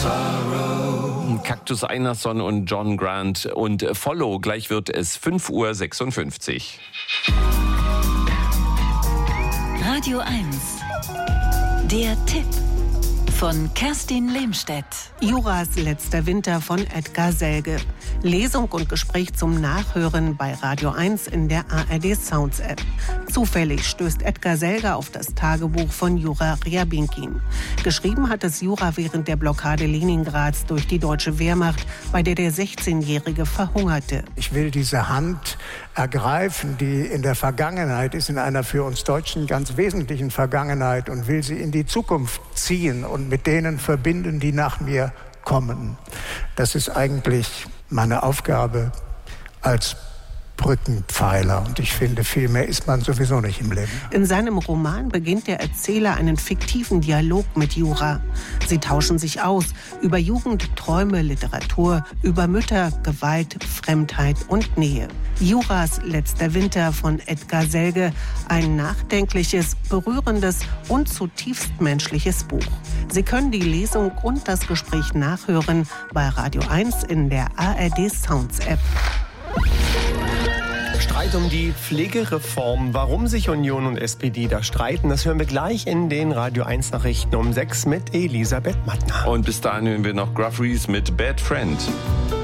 Cactus Einarsson und John Grant und Follow. Gleich wird es 5:56 Uhr. Radio 1. Der Tipp von Kerstin Lehmstedt. Juras letzter Winter von Edgar Selge. Lesung und Gespräch zum Nachhören bei Radio 1 in der ARD Sounds App. Zufällig stößt Edgar Selge auf das Tagebuch von Jura Ryabinkin. Geschrieben hat es Jura während der Blockade Leningrads durch die deutsche Wehrmacht, bei der der 16-Jährige verhungerte. Ich will diese Hand ergreifen, die in der Vergangenheit ist, in einer für uns Deutschen ganz wesentlichen Vergangenheit, und will sie in die Zukunft ziehen und mit denen verbinden, die nach mir kommen. Das ist eigentlich meine Aufgabe als Brückenpfeiler. Und ich finde, viel mehr ist man sowieso nicht im Leben. In seinem Roman beginnt der Erzähler einen fiktiven Dialog mit Jura. Sie tauschen sich aus über Jugend, Träume, Literatur, über Mütter, Gewalt, Fremdheit und Nähe. Juras letzter Winter von Edgar Selge, ein nachdenkliches, berührendes und zutiefst menschliches Buch. Sie können die Lesung und das Gespräch nachhören bei Radio 1 in der ARD Sounds App. Streit um die Pflegereform. Warum sich Union und SPD da streiten, das hören wir gleich in den Radio 1 Nachrichten um 6 mit Elisabeth Mattner. Und bis dahin hören wir noch Gruff Rhys mit Bad Friend.